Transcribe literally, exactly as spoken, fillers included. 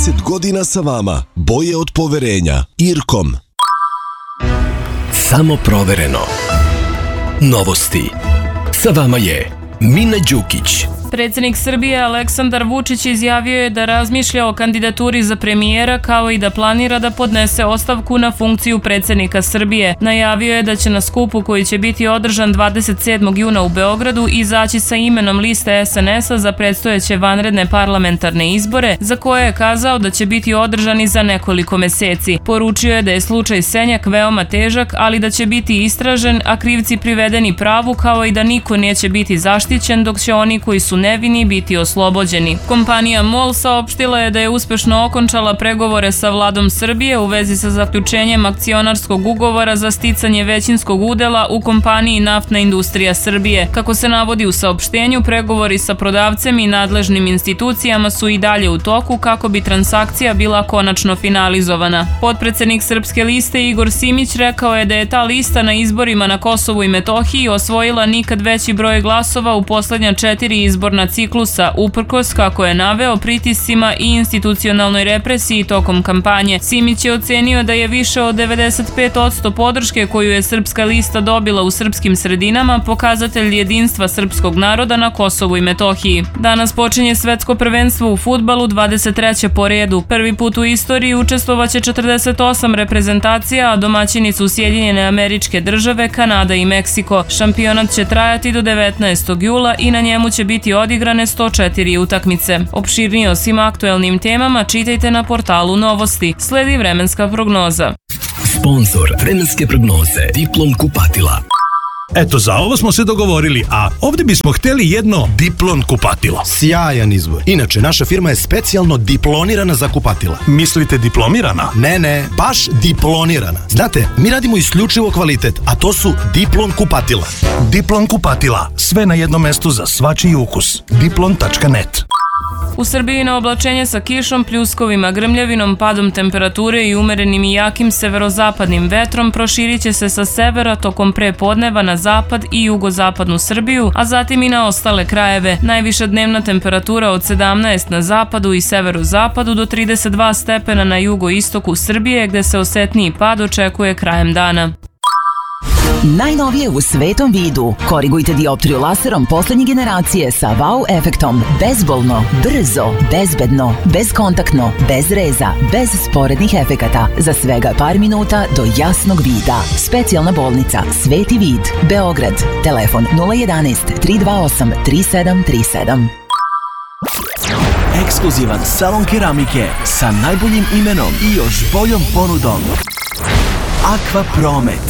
trideset godina sa vama. Boje od poverenja. Irkom. Samo provereno. Novosti. Sa vama je Mina Đukić. Predsjednik Srbije Aleksandar Vučić izjavio je da razmišlja o kandidaturi za premijera kao i da planira da podnese ostavku na funkciju predsjednika Srbije. Najavio je da će na skupu koji će biti održan dvadeset sedmog juna u Beogradu izaći sa imenom liste es en es a za predstojeće vanredne parlamentarne izbore, za koje je kazao da će biti održani za nekoliko meseci. Poručio je da je slučaj Senjak veoma težak, ali da će biti istražen, a krivci privedeni pravu, kao i da niko neće biti zaštićen, dok će oni koji su nevini biti oslobođeni. Kompanija MOL saopštila je da je uspešno okončala pregovore sa vladom Srbije u vezi sa zaključenjem akcionarskog ugovora za sticanje većinskog udela u kompaniji Naftna industrija Srbije. Kako se navodi u saopštenju, pregovori sa prodavcem i nadležnim institucijama su i dalje u toku kako bi transakcija bila konačno finalizovana. Potpredsednik Srpske liste Igor Simić rekao je da je ta lista na izborima na Kosovu i Metohiji osvojila nikad veći broj glasova u poslednja četiri izborna ciklusa, uprkos, kako je naveo, pritiscima i institucionalnoj represiji tokom kampanje. Simić je ocenio da je više od devedeset pet posto podrške koju je Srpska lista dobila u srpskim sredinama pokazatelj jedinstva srpskog naroda na Kosovu i Metohiji. Danas počinje svetsko prvenstvo u fudbalu, dvadeset treće po redu. Prvi put u istoriji učestvovaće četrdeset osam reprezentacija, a domaćini su Sjedinjene Američke Države, Kanada i Meksiko. Šampionat će trajati do devetnaestog jula i na njemu će biti odigrane sto četiri utakmice. Opširnije o svim aktuelnim temama čitajte na portalu Novosti. Sledi vremenska prognoza. Sponzor vremenske prognoze Diplom kupatila. Eto, za ovo smo se dogovorili, a ovdje bismo hteli jedno Diplon kupatilo. Sjajan izbor. Inače, naša firma je specijalno diplonirana za kupatila. Mislite diplomirana? Ne, ne, baš diplonirana. Znate, mi radimo isključivo kvalitet, a to su Diplon kupatila. Diplon kupatila. Sve na jednom mestu za svačiji ukus. diplon tačka net. U Srbiji na oblačenje sa kišom, pljuskovima, grmljavinom, padom temperature i umerenim i jakim severozapadnim vetrom proširit će se sa severa tokom prepodneva na zapad i jugozapadnu Srbiju, a zatim i na ostale krajeve. Najviša dnevna temperatura od sedamnaest na zapadu i severozapadu do trideset dva stepena na jugoistoku Srbije, gde se osetniji pad očekuje krajem dana. Najnovije u svetom vidu. Korigujte dioptriju laserom poslednje generacije sa wow efektom. Bezbolno, brzo, bezbedno, bezkontaktno, bez reza, bez sporednih efekata. Za svega par minuta do jasnog vida. Specijalna bolnica Sveti vid, Beograd. Telefon nula jedanaest tri dva osam tri sedam tri sedam. Ekskluzivan salon keramike sa najboljim imenom i još boljom ponudom. Aqua Promet.